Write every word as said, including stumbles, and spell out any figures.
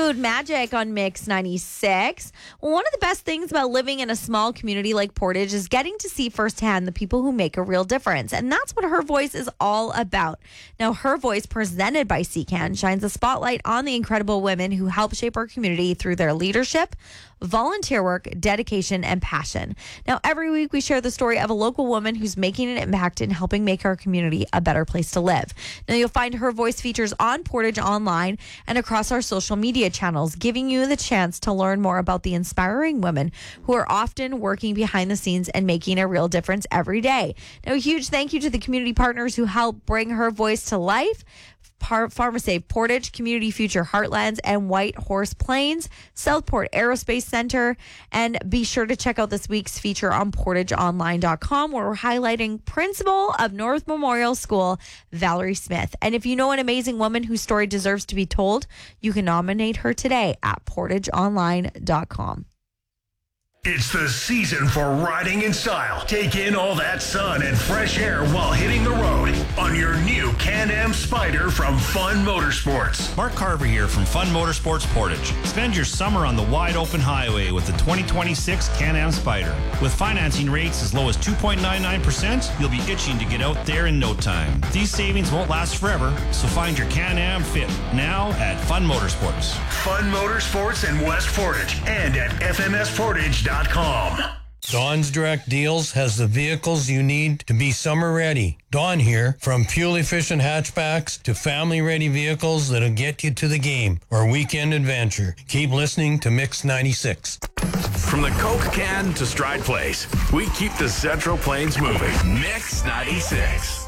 Food Magic on Mix ninety-six. Well, one of the best things about living in a small community like Portage is getting to see firsthand the people who make a real difference. And that's what Her Voice is all about. Now, Her Voice, presented by C C A N, shines a spotlight on the incredible women who help shape our community through their leadership, volunteer work, dedication, and passion. Now, every week we share the story of a local woman who's making an impact in helping make our community a better place to live. Now, you'll find Her Voice features on Portage Online and across our social media channels, giving you the chance to learn more about the inspiring women who are often working behind the scenes and making a real difference every day. Now, a huge thank you to the community partners who help bring Her Voice to life. Par- PharmaSave Portage, Community Future Heartlands, and White Horse Plains, Southport Aerospace Center. And be sure to check out this week's feature on portage online dot com, where we're highlighting Principal of North Memorial School, Valerie Smith. And if you know an amazing woman whose story deserves to be told, you can nominate her today at portage online dot com. It's the season for riding in style. Take in all that sun and fresh air while hitting the road on your new Can-Am Spyder from Fun Motorsports. Mark Carver here from Fun Motorsports Portage. Spend your summer on the wide open highway with the twenty twenty-six Can-Am Spyder. With financing rates as low as two point nine nine percent, you'll be itching to get out there in no time. These savings won't last forever, so find your Can-Am fit now at Fun Motorsports. Fun Motorsports in West Portage and at f m s portage dot com. Dawn's Direct Deals has the vehicles you need to be summer ready. Dawn here, from fuel-efficient hatchbacks to family-ready vehicles that'll get you to the game or weekend adventure. Keep listening to Mix ninety-six. From the Coke can to Stride Place, we keep the Central Plains moving. Mix ninety-six.